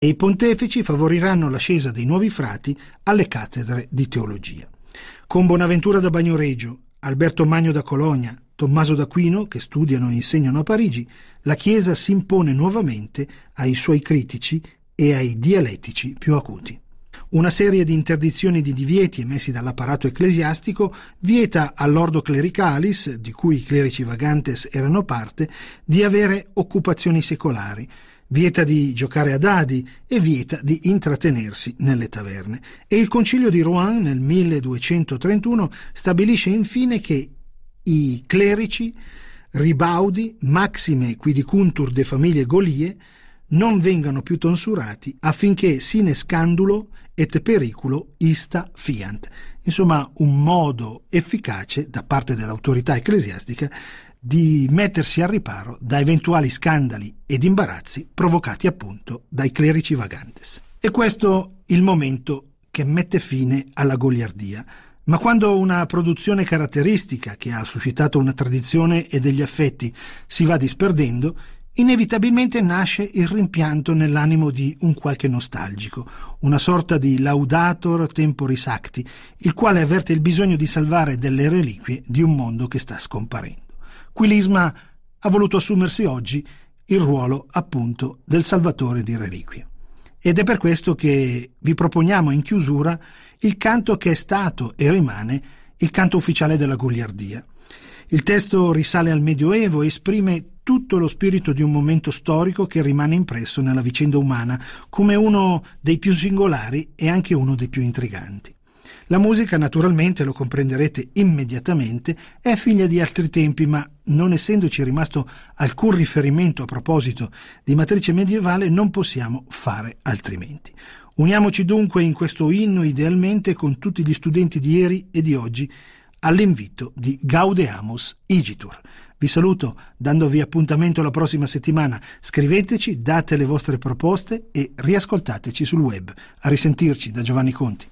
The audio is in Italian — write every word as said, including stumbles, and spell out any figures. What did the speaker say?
e i pontefici favoriranno l'ascesa dei nuovi frati alle cattedre di teologia. Con Bonaventura da Bagnoregio, Alberto Magno da Cologna, Tommaso d'Aquino, che studiano e insegnano a Parigi, la Chiesa si impone nuovamente ai suoi critici e ai dialettici più acuti. Una serie di interdizioni di divieti emessi dall'apparato ecclesiastico vieta all'ordo clericalis, di cui i clerici vagantes erano parte, di avere occupazioni secolari, vieta di giocare a dadi e vieta di intrattenersi nelle taverne. E il Concilio di Rouen nel milleduecentotrentuno stabilisce infine che i clerici, ribaudi, maxime quidicuntur de famiglie Golie, non vengano più tonsurati affinché sine scandulo et periculo ista fiant. Insomma, un modo efficace da parte dell'autorità ecclesiastica di mettersi al riparo da eventuali scandali ed imbarazzi provocati appunto dai clerici vagantes. E questo il momento che mette fine alla goliardia. Ma quando una produzione caratteristica che ha suscitato una tradizione e degli affetti si va disperdendo, inevitabilmente nasce il rimpianto nell'animo di un qualche nostalgico, una sorta di laudator temporis acti, il quale avverte il bisogno di salvare delle reliquie di un mondo che sta scomparendo. Qui l'Isma ha voluto assumersi oggi il ruolo appunto del salvatore di reliquie. Ed è per questo che vi proponiamo in chiusura il canto che è stato e rimane il canto ufficiale della goliardia. Il testo risale al Medioevo e esprime tutto lo spirito di un momento storico che rimane impresso nella vicenda umana come uno dei più singolari e anche uno dei più intriganti. La musica, naturalmente, lo comprenderete immediatamente, è figlia di altri tempi, ma non essendoci rimasto alcun riferimento a proposito di matrice medievale, non possiamo fare altrimenti. Uniamoci dunque in questo inno idealmente con tutti gli studenti di ieri e di oggi all'invito di Gaudeamus Igitur. Vi saluto dandovi appuntamento la prossima settimana. Scriveteci, date le vostre proposte e riascoltateci sul web. A risentirci da Giovanni Conti.